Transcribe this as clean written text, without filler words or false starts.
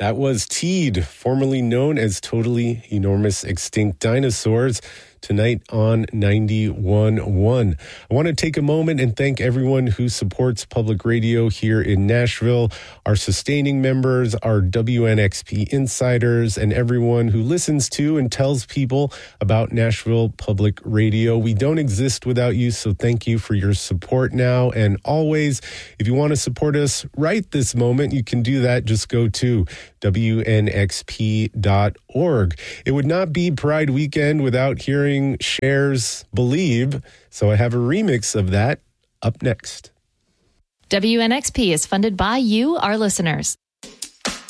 That was Teed, formerly known as Totally Enormous Extinct Dinosaurs, tonight on 91.1. I want to take a moment and thank everyone who supports public radio here in Nashville, our sustaining members, our WNXP insiders, and everyone who listens to and tells people about Nashville Public Radio. We don't exist without you, so thank you for your support now and always. If you want to support us right this moment, you can do that. Just go to WNXP.org. It would not be Pride Weekend without hearing Cher's Believe, so I have a remix of that up next. WNXP is funded by you, our listeners.